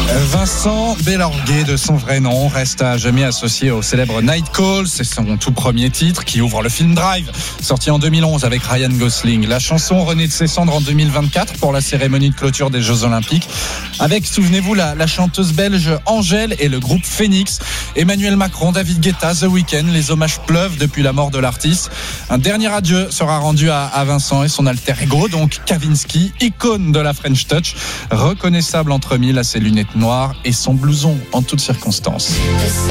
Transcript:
Vincent Belorguet, de son vrai nom, reste à jamais associé au célèbre Night Call. C'est son tout premier titre qui ouvre le film Drive, sorti en 2011 avec Ryan Gosling. La chanson renaît de ses cendres en 2024 pour la cérémonie de clôture des Jeux Olympiques. Avec, souvenez-vous, la chanteuse belge Angèle et le groupe Phoenix. Emmanuel Macron, David Guetta, The Weeknd. Les hommages pleuvent depuis la mort de l'artiste. Un dernier adieu sera rendu à Vincent et son alter ego, donc Kavinsky, icône de la French Touch, reconnaissable entre mille à ses lunettes noires et son blouson en toutes circonstances.